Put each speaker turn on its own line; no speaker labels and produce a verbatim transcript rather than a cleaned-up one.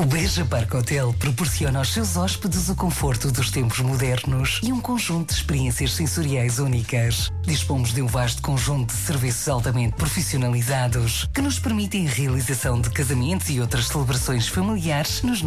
Beja Park Hotel proporciona aos seus hóspedes o conforto dos tempos modernos e um conjunto de experiências sensoriais únicas. Dispomos de um vasto conjunto de serviços altamente profissionalizados que nos permitem a realização de casamentos e outras celebrações familiares nos